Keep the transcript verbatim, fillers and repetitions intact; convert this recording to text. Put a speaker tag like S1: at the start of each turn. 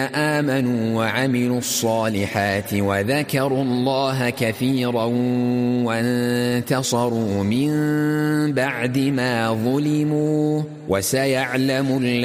S1: آمنوا وعملوا الصالحات وذكروا الله كثيرا وانتصروا من بعد ما ظلموا وسيعلم